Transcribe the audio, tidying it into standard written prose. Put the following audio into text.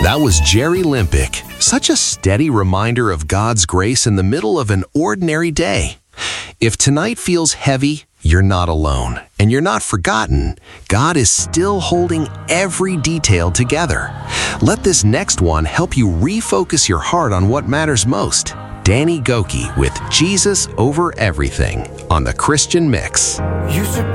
That was Jerry Limpick. Such a steady reminder of God's grace in the middle of an ordinary day. If tonight feels heavy, you're not alone, and you're not forgotten. God is still holding every detail together. Let this next one help you refocus your heart on what matters most. Danny Gokey with Jesus Over Everything on The Christian Mix.